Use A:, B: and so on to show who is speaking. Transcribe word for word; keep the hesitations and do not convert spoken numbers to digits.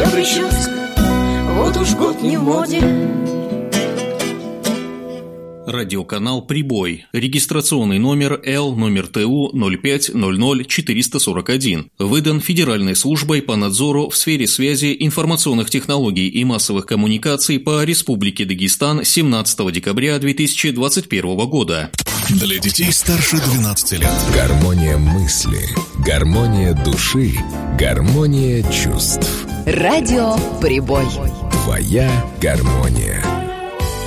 A: прическа, вот уж год не в моде.
B: Радиоканал «Прибой». Регистрационный номер Л номер Т У ноль пять ноль ноль четыреста сорок один. Выдан Федеральной службой по надзору в сфере связи, информационных технологий и массовых коммуникаций по Республике Дагестан семнадцатого декабря две тысячи двадцать первого года.
C: Для детей старше двенадцати лет.
D: Гармония мысли, гармония души, гармония чувств.
E: Радио «Прибой».
D: Твоя гармония.